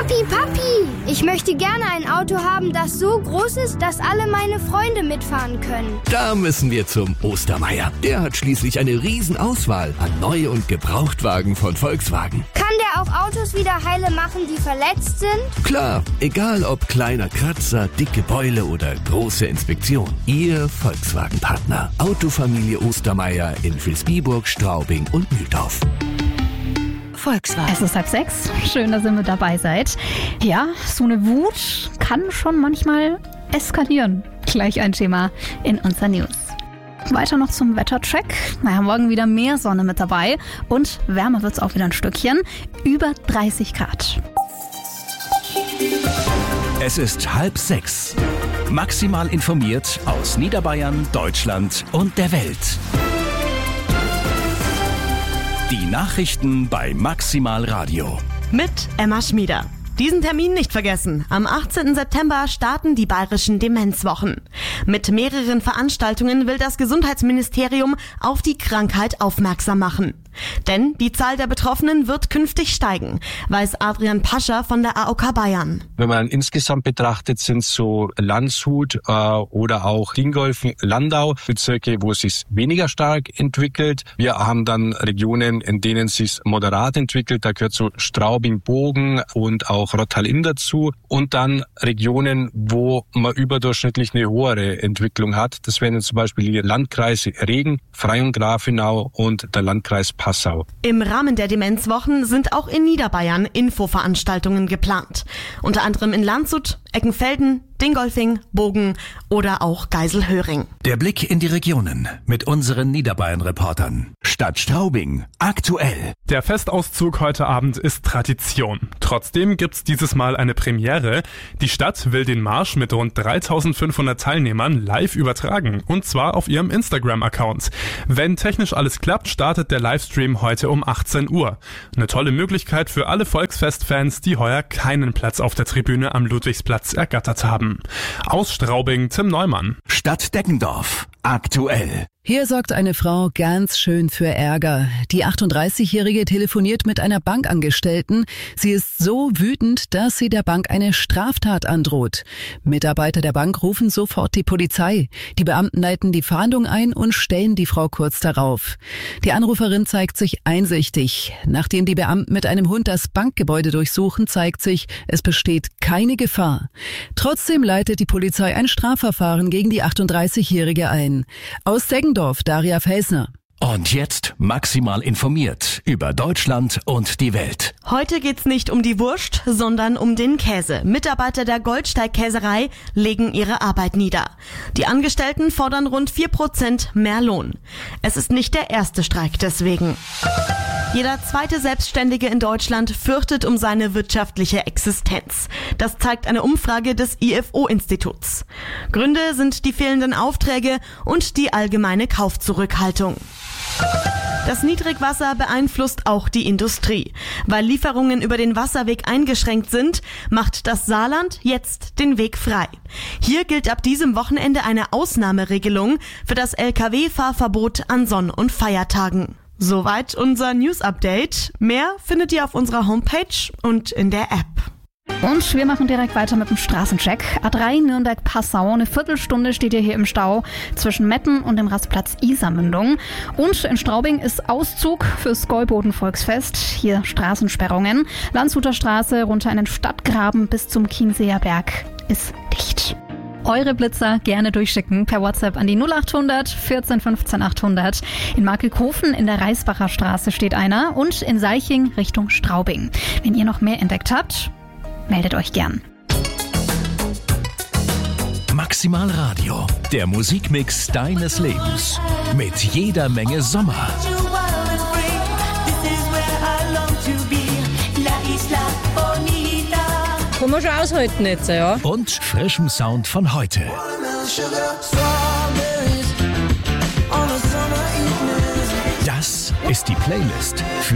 Papi, ich möchte gerne ein Auto haben, das so groß ist, dass alle meine Freunde mitfahren können. Da müssen wir zum Ostermeier. Der hat schließlich eine Riesenauswahl an Neu- und Gebrauchtwagen von Volkswagen. Kann der auch Autos wieder heile machen, die verletzt sind? Klar, egal ob kleiner Kratzer, dicke Beule oder große Inspektion. Ihr Volkswagen-Partner. Autofamilie Ostermeier in Vilsbiburg, Straubing und Mühldorf. Volkswagen. Es ist 5:30. Schön, dass ihr mit dabei seid. Ja, so eine Wut kann schon manchmal eskalieren. Gleich ein Thema in unserer News. Weiter noch zum Wettercheck. Morgen wieder mehr Sonne mit dabei und wärmer wird es auch wieder ein Stückchen. Über 30 Grad. Es ist 5:30. Maximal informiert aus Niederbayern, Deutschland und der Welt. Die Nachrichten bei Maximal Radio. Mit Emma Schmieder. Diesen Termin nicht vergessen. Am 18. September starten die bayerischen Demenzwochen. Mit mehreren Veranstaltungen will das Gesundheitsministerium auf die Krankheit aufmerksam machen. Denn die Zahl der Betroffenen wird künftig steigen, weiß Adrian Pascher von der AOK Bayern. Wenn man insgesamt betrachtet, sind so Landshut oder auch Dingolfing, Landau Bezirke, wo es sich weniger stark entwickelt. Wir haben dann Regionen, in denen es sich moderat entwickelt. Da gehört so Straubing, Bogen und auch Rottal-Inn dazu. Und dann Regionen, wo man überdurchschnittlich eine höhere Entwicklung hat. Das wären zum Beispiel die Landkreise Regen, Freyung-Grafenau und der Landkreis Passau. Im Rahmen der Demenzwochen sind auch in Niederbayern Infoveranstaltungen geplant. Unter anderem in Landshut, Eckenfelden, Dingolfing, Bogen oder auch Geiselhöring. Der Blick in die Regionen mit unseren Niederbayern-Reportern. Stadt Straubing, aktuell. Der Festauszug heute Abend ist Tradition. Trotzdem gibt's dieses Mal eine Premiere. Die Stadt will den Marsch mit rund 3500 Teilnehmern live übertragen. Und zwar auf ihrem Instagram-Account. Wenn technisch alles klappt, startet der Livestream heute um 18 Uhr. Eine tolle Möglichkeit für alle Volksfest-Fans, die heuer keinen Platz auf der Tribüne am Ludwigsplatz ergattert haben. Aus Straubing, Tim Neumann. Stadt Deggendorf, aktuell. Hier sorgt eine Frau ganz schön für Ärger. Die 38-Jährige telefoniert mit einer Bankangestellten. Sie ist so wütend, dass sie der Bank eine Straftat androht. Mitarbeiter der Bank rufen sofort die Polizei. Die Beamten leiten die Fahndung ein und stellen die Frau kurz darauf. Die Anruferin zeigt sich einsichtig. Nachdem die Beamten mit einem Hund das Bankgebäude durchsuchen, zeigt sich, es besteht keine Gefahr. Trotzdem leitet die Polizei ein Strafverfahren gegen die 38-Jährige ein. Aus Deggendorf, Daria Felsner. Und jetzt maximal informiert über Deutschland und die Welt. Heute geht's nicht um die Wurst, sondern um den Käse. Mitarbeiter der Goldsteig-Käserei legen ihre Arbeit nieder. Die Angestellten fordern rund 4% mehr Lohn. Es ist nicht der erste Streik deswegen. Jeder zweite Selbstständige in Deutschland fürchtet um seine wirtschaftliche Existenz. Das zeigt eine Umfrage des IFO-Instituts. Gründe sind die fehlenden Aufträge und die allgemeine Kaufzurückhaltung. Das Niedrigwasser beeinflusst auch die Industrie. Weil Lieferungen über den Wasserweg eingeschränkt sind, macht das Saarland jetzt den Weg frei. Hier gilt ab diesem Wochenende eine Ausnahmeregelung für das Lkw-Fahrverbot an Sonn- und Feiertagen. Soweit unser News-Update. Mehr findet ihr auf unserer Homepage und in der App. Und wir machen direkt weiter mit dem Straßencheck. A3 Nürnberg-Passau. Eine Viertelstunde steht ihr hier im Stau zwischen Metten und dem Rastplatz Isarmündung. Und in Straubing ist Auszug fürs Gäuboden-Volksfest. Hier Straßensperrungen. Landshuter Straße runter in den Stadtgraben bis zum Chiemseer Berg ist dicht. Eure Blitzer gerne durchschicken per WhatsApp an die 0800 14 15 800. In Markelkofen in der Reisbacher Straße steht einer und in Seiching Richtung Straubing. Wenn ihr noch mehr entdeckt habt, meldet euch gern. Maximal Radio, der Musikmix deines Lebens. Mit jeder Menge Sommer. Kann man schon aushalten jetzt, ja. Und frischem Sound von heute. Das ist die Playlist für